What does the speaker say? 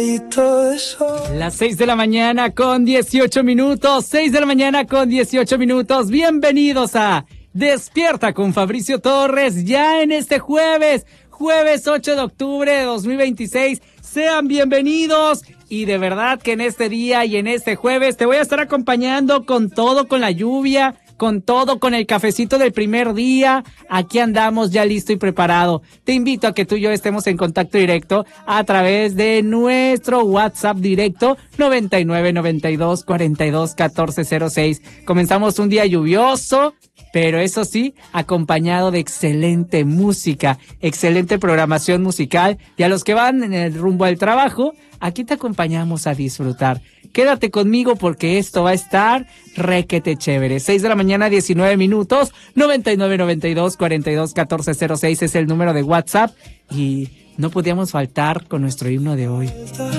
Las 6 de la mañana con 18 minutos, 6 de la mañana con 18 minutos. Bienvenidos a Despierta con Fabricio Torres, ya en este jueves 8 de octubre de 2026. Sean bienvenidos y de verdad que en este día y en este jueves te voy a estar acompañando con todo, con la lluvia, con todo, con el cafecito del primer día. Aquí andamos ya listo y preparado. Te invito a que tú y yo estemos en contacto directo a través de nuestro WhatsApp directo 9992421406. Comenzamos un día lluvioso, pero eso sí, acompañado de excelente música, excelente programación musical. Y a los que van en el rumbo al trabajo, aquí te acompañamos a disfrutar. Quédate conmigo porque esto va a estar requete chévere. 6 de la mañana, 19 minutos, 9992421406 es el número de WhatsApp y no podíamos faltar con nuestro himno de hoy.